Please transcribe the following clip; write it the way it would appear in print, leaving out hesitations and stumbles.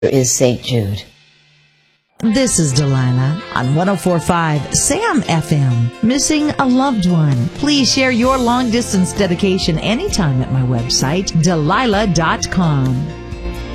is St. Jude. This is Delilah on 104.5 Sam FM. Missing a loved one? Please share your long-distance dedication anytime at my website, Delilah.com.